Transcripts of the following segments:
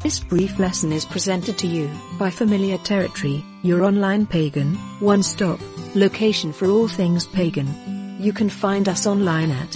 This brief lesson is presented to you by Familiar Territory, your online pagan, one-stop location for all things pagan. You can find us online at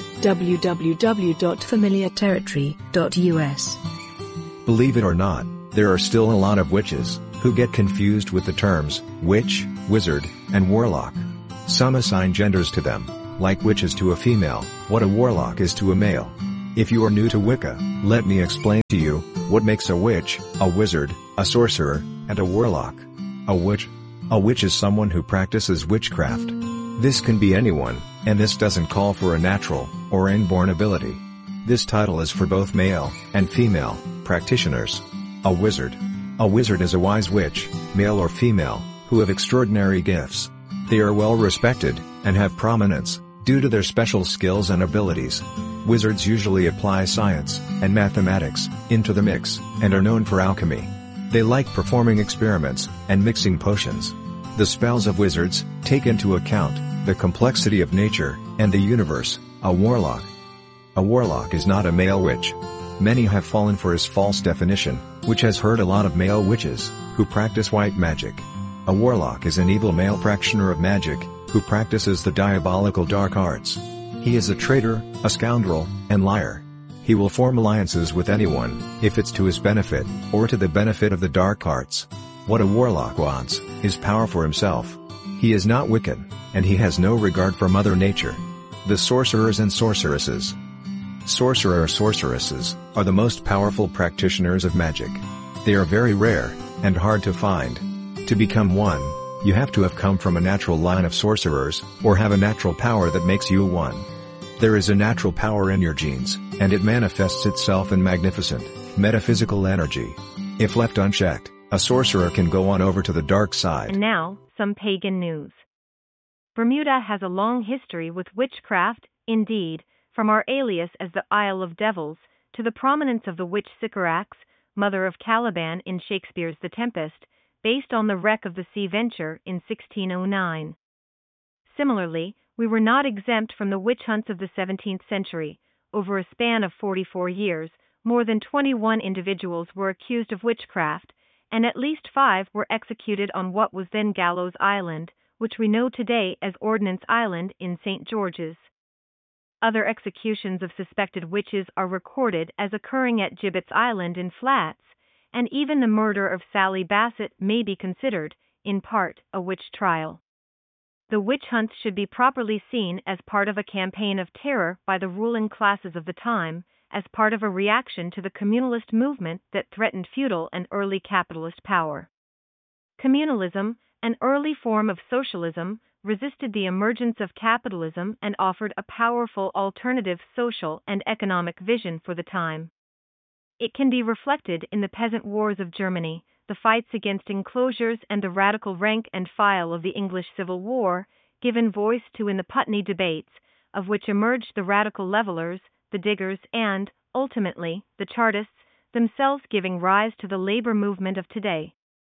www.familiarterritory.us. Believe it or not, there are still a lot of witches who get confused with the terms witch, wizard, and warlock. Some assign genders to them, like witch is to a female, what a warlock is to a male. If you are new to Wicca, let me explain to you what makes a witch, a wizard, a sorcerer, and a warlock. A witch is someone who practices witchcraft. This can be anyone, and this doesn't call for a natural or inborn ability. This title is for both male and female practitioners. A wizard is a wise witch, male or female, who have extraordinary gifts. They are well respected and have prominence due to their special skills and abilities. Wizards usually apply science and mathematics into the mix and are known for alchemy. They like performing experiments and mixing potions. The spells of wizards take into account the complexity of nature and the universe. A warlock is not a male witch. Many have fallen for his false definition, which has hurt a lot of male witches who practice white magic. A warlock is an evil male practitioner of magic who practices the diabolical dark arts. He is a traitor, a scoundrel, and liar. He will form alliances with anyone, if it's to his benefit, or to the benefit of the dark arts. What a warlock wants is power for himself. He is not Wiccan, and he has no regard for Mother Nature. The sorcerers and sorceresses. Sorceresses are the most powerful practitioners of magic. They are very rare and hard to find. To become one, you have to have come from a natural line of sorcerers, or have a natural power that makes you one. There is a natural power in your genes, and it manifests itself in magnificent, metaphysical energy. If left unchecked, a sorcerer can go on over to the dark side. And now, some pagan news. Bermuda has a long history with witchcraft, indeed, from our alias as the Isle of Devils, to the prominence of the witch Sycorax, mother of Caliban in Shakespeare's The Tempest, based on the wreck of the Sea Venture in 1609. Similarly, we were not exempt from the witch hunts of the 17th century. Over a span of 44 years, more than 21 individuals were accused of witchcraft, and at least 5 were executed on what was then Gallows Island, which we know today as Ordnance Island in St. George's. Other executions of suspected witches are recorded as occurring at Gibbets Island in Flats, and even the murder of Sally Bassett may be considered, in part, a witch trial. The witch hunts should be properly seen as part of a campaign of terror by the ruling classes of the time, as part of a reaction to the communalist movement that threatened feudal and early capitalist power. Communalism, an early form of socialism, resisted the emergence of capitalism and offered a powerful alternative social and economic vision for the time. It can be reflected in the peasant wars of Germany, the fights against enclosures, and the radical rank and file of the English Civil War, given voice to in the Putney debates, of which emerged the radical levelers, the diggers, and, ultimately, the Chartists, themselves giving rise to the labor movement of today.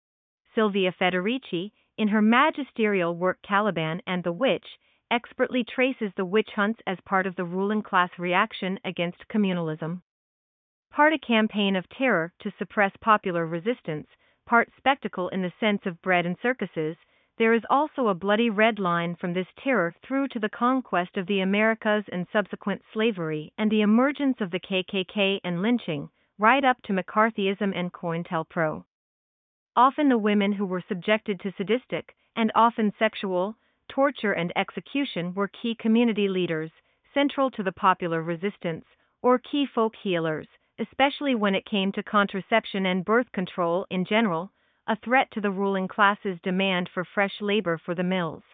Silvia Federici, in her magisterial work Caliban and the Witch, expertly traces the witch hunts as part of the ruling class reaction against communalism. Part a campaign of terror to suppress popular resistance, part spectacle in the sense of bread and circuses, there is also a bloody red line from this terror through to the conquest of the Americas and subsequent slavery and the emergence of the KKK and lynching, right up to McCarthyism and COINTELPRO. Often the women who were subjected to sadistic, and often sexual, torture and execution were key community leaders, central to the popular resistance, or key folk healers, especially when it came to contraception and birth control in general, a threat to the ruling class's demand for fresh labor for the mills.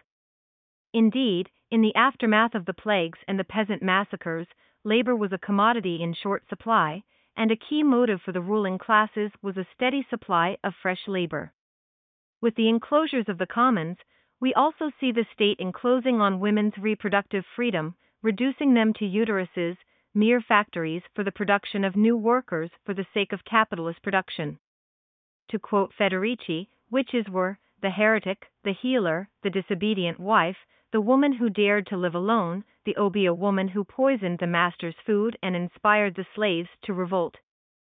Indeed, in the aftermath of the plagues and the peasant massacres, labor was a commodity in short supply, and a key motive for the ruling classes was a steady supply of fresh labor. With the enclosures of the commons, we also see the state enclosing on women's reproductive freedom, reducing them to uteruses, mere factories for the production of new workers for the sake of capitalist production. To quote Federici, witches were the heretic, the healer, the disobedient wife, the woman who dared to live alone, the obeah woman who poisoned the master's food and inspired the slaves to revolt.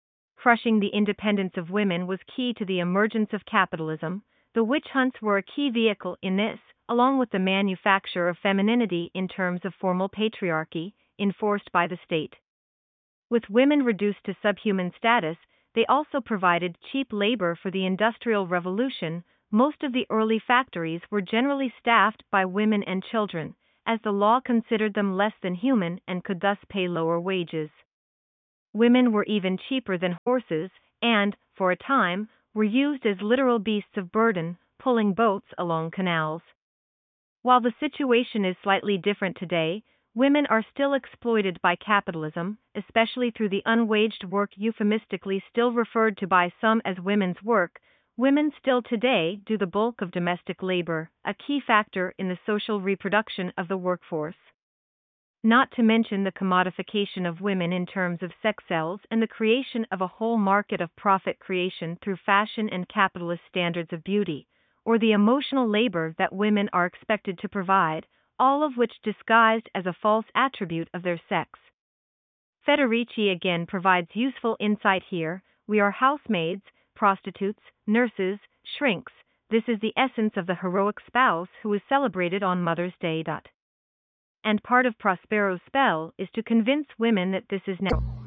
crushing the independence of women was key to the emergence of capitalism. The witch hunts were a key vehicle in this, along with the manufacture of femininity in terms of formal patriarchy, enforced by the state. With women reduced to subhuman status, they also provided cheap labor for the Industrial Revolution. Most of the early factories were generally staffed by women and children, as the law considered them less than human and could thus pay lower wages. Women were even cheaper than horses and, for a time, were used as literal beasts of burden, pulling boats along canals. While the situation is slightly different today, women are still exploited by capitalism, especially through the unwaged work euphemistically still referred to by some as women's work. Women still today do the bulk of domestic labor, a key factor in the social reproduction of the workforce. Not to mention the commodification of women in terms of sex sells and the creation of a whole market of profit creation through fashion and capitalist standards of beauty, or the emotional labor that women are expected to provide, all of which disguised as a false attribute of their sex. Federici again provides useful insight here. We are housemaids, prostitutes, nurses, shrinks. This is the essence of the heroic spouse who is celebrated on Mother's Day. And part of Prospero's spell is to convince women that this is now.